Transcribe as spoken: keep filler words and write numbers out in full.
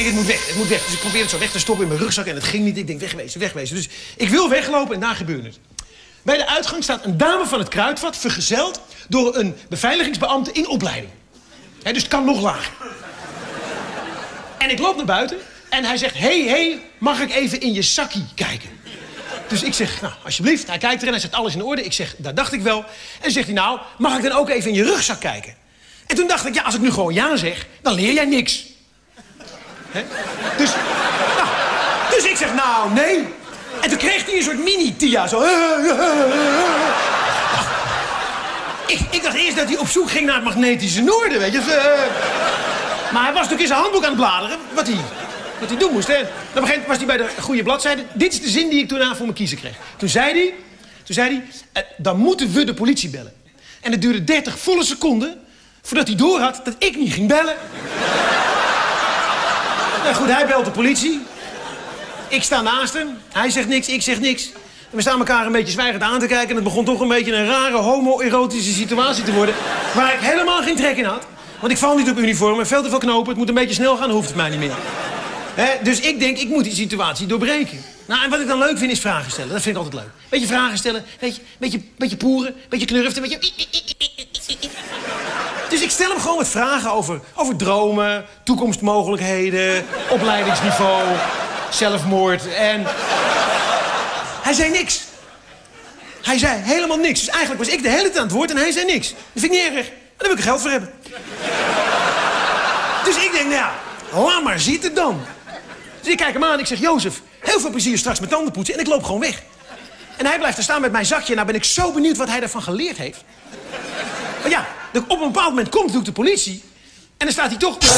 denk, het moet weg, het moet weg. Dus ik probeer het zo weg te stoppen in mijn rugzak en het ging niet. Ik denk, wegwezen, wegwezen. Dus ik wil weglopen en daar gebeurde het. Bij de uitgang staat een dame van het Kruidvat... vergezeld door een beveiligingsbeambte in opleiding. He, dus het kan nog lager. En ik loop naar buiten en hij zegt... Hé, hey, hé, hey, mag ik even in je zakkie kijken? Dus ik zeg, nou, alsjeblieft. Hij kijkt erin, hij zegt, alles in orde. Ik zeg, dat dacht ik wel. En dan zegt hij, nou, mag ik dan ook even in je rugzak kijken? En toen dacht ik, ja, als ik nu gewoon ja zeg, dan leer jij niks. He? Dus, nou, dus ik zeg, nou, nee. En toen kreeg hij een soort mini-Tia, zo... Ik, ik dacht eerst dat hij op zoek ging naar het magnetische noorden, weet je. Dus, uh... Maar hij was natuurlijk in zijn handboek aan het bladeren, wat hij, wat hij doen moest. Hè. Op een gegeven moment was hij bij de goede bladzijde. Dit is de zin die ik toen aan voor mijn kiezer kreeg. Toen zei hij, toen zei hij uh, dan moeten we de politie bellen. En het duurde dertig volle seconden voordat hij doorhad dat ik niet ging bellen. Nou goed, hij belt de politie. Ik sta naast hem. Hij zegt niks, ik zeg niks. En we staan elkaar een beetje zwijgend aan te kijken... en het begon toch een beetje een rare homo-erotische situatie te worden... waar ik helemaal geen trek in had. Want ik val niet op uniform, veel te veel knopen... het moet een beetje snel gaan, dan hoeft het mij niet meer. He, dus ik denk, ik moet die situatie doorbreken. Nou, en wat ik dan leuk vind, is vragen stellen. Dat vind ik altijd leuk. Beetje vragen stellen, beetje, beetje, beetje poeren, beetje knurften, beetje... Dus ik stel hem gewoon wat vragen over, over dromen, toekomstmogelijkheden... opleidingsniveau, zelfmoord en... Hij zei niks. Hij zei helemaal niks. Dus eigenlijk was ik de hele tijd aan het woord en hij zei niks. Dat vind ik niet erg. Daar wil ik er geld voor hebben. Dus ik denk, nou ja, laat maar zitten dan. Dus ik kijk hem aan en ik zeg, Jozef, heel veel plezier straks met tanden poetsen. En ik loop gewoon weg. En hij blijft er staan met mijn zakje. Nou ben ik zo benieuwd wat hij daarvan geleerd heeft. Maar ja, op een bepaald moment komt natuurlijk de politie. En dan staat hij toch...